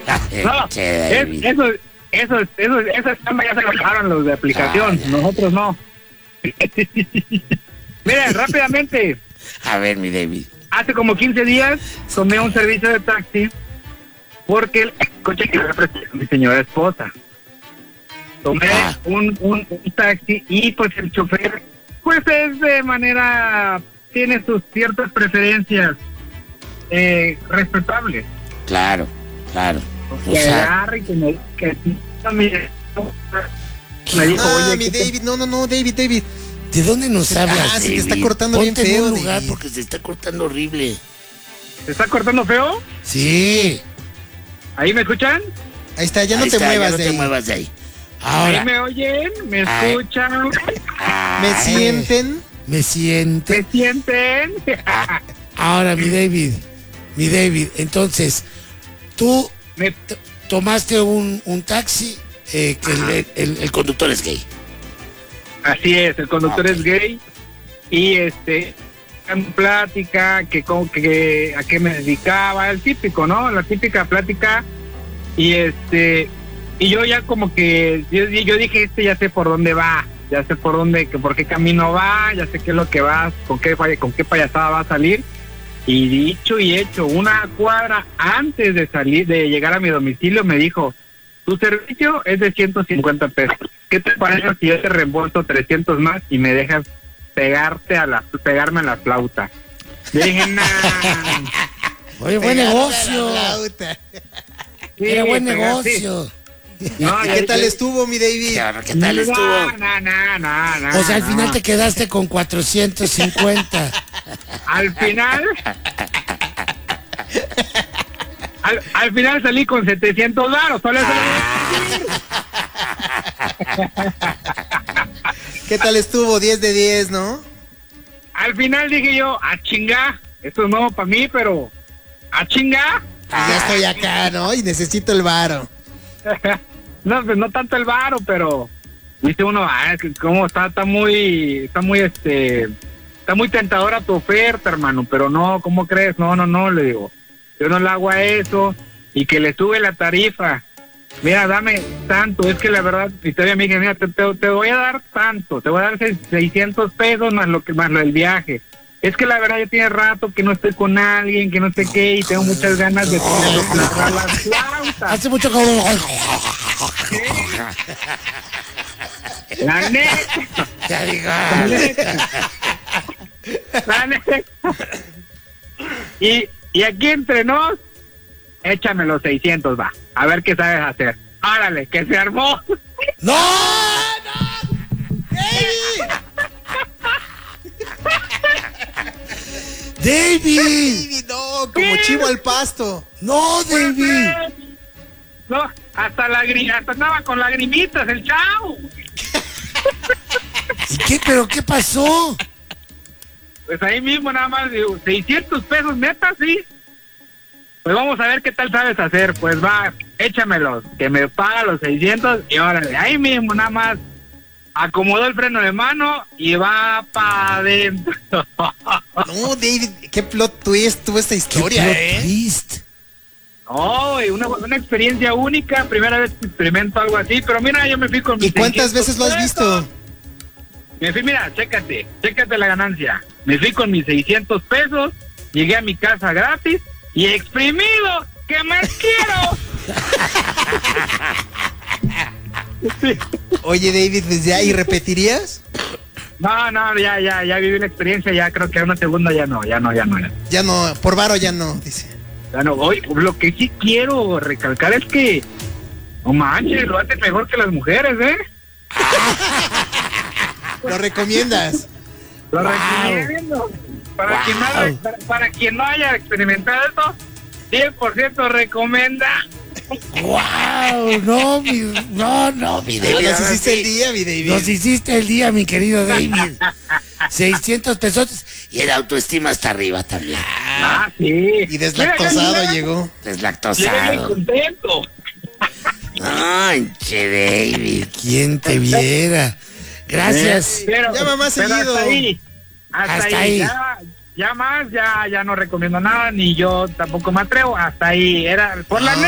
No, esa chamba ya se lo dejaron los de aplicación, nosotros no. Mira, rápidamente. A ver, mi David. Hace como 15 días tomé un servicio de taxi porque el coche que representa mi señora esposa. Tomé un taxi y pues el chofer pues es de manera, tiene sus ciertas preferencias respetables. Claro. Que agarre y que me dijo, oye, mi David, no, David. ¿De dónde nos hablas, se te está David? cortando Ponte bien feo, en un lugar David. porque se está cortando horrible. ¿se está cortando feo? Sí. ¿Ahí me escuchan? Ahí está, ya no Ahí te está, muevas ya no de te ahí. muevas de ahí. Ahora. ¿Ahí me oyen? ¿Me escuchan? ¿Me sienten? Me siente. ¿Me sienten? Ahora, mi David, entonces, tú tomaste un taxi que el conductor es gay. Así es, el conductor es gay y en plática que a qué me dedicaba, el típico, ¿no? La típica plática y y yo ya como que yo dije, ya sé por dónde va, ya sé por qué camino va, ya sé qué es lo que va, con qué payasada va a salir. Y dicho y hecho, una cuadra antes de llegar a mi domicilio me dijo, tu servicio es de 150 pesos. ¿Qué te parece si yo te reembolso 300 más y me dejas pegarme a la flauta? Le dije, nah. Oye, buen negocio. Sí, Era buen pegar, negocio. sí. No, ¿Y qué tal estuvo, mi David? Claro, ¿qué tal estuvo? No. O sea, al final te quedaste con 450. Al final... Al final salí con 700 varos. ¿Qué tal estuvo? 10 de 10, ¿no? Al final dije yo, a chinga, esto es nuevo para mí, pero a chinga. Ya estoy acá, ¿no? Y necesito el varo. No, pues no tanto el varo, pero viste uno, como está muy tentadora tu oferta, hermano, pero no, ¿cómo crees? No, le digo. Yo no le hago a eso y que le sube la tarifa. Mira, dame tanto, es que la verdad, y todavía me dije, mira, te voy a dar tanto, te voy a dar 600 pesos más lo del viaje. Es que la verdad ya tiene rato que no estoy con alguien, que no sé qué, y tengo muchas ganas de soplar las flautas. Hace mucho que... La neta. Ya digo. La neta. Y aquí entre nos, échame los 600, va. A ver qué sabes hacer. Árale, que se armó. ¡No! ¡David! David, no, como chivo al pasto. ¡No, David! No, hasta andaba con lagrimitas el chavo. ¿Y qué? ¿Pero qué pasó? Pues ahí mismo nada más digo, 600 pesos neta, sí. Pues vamos a ver qué tal sabes hacer. Pues va, échamelos, que me paga los 600 y órale, ahí mismo nada más acomodó el freno de mano y va para adentro. No, David, qué plot twist tuvo esta historia, ¿Qué plot twist? No, una experiencia única, primera vez que experimento algo así, pero mira, yo me fui con mis ¿Y cuántas 600 veces lo has pesos. visto? Me fui, mira, chécate la ganancia. Me fui con mis 600 pesos, llegué a mi casa gratis y exprimido, ¿qué más quiero? Oye, David, pues ya, ¿y repetirías? No, ya viví la experiencia, ya creo que a una segunda ya no. Ya no, por varo ya no, dice. Ya no, hoy lo que sí quiero recalcar es que, no manches, lo hace mejor que las mujeres, ¿eh? ¿Lo recomiendas? Lo recomiendo. Para quien no haya experimentado esto, 10% recomienda. ¡Wow! No, mi David. Nos hiciste el día, mi David. Nos hiciste el día, mi querido David. 600 pesos y el autoestima hasta arriba también. Sí. Y deslactosado llegó. Llegué bien Deslactosado. contento. Ay, che, David, ¿quién te viera? Gracias. Llama más seguido. Hasta ahí. Ya más, ya no recomiendo nada, ni yo tampoco me atrevo. Hasta ahí. Era por la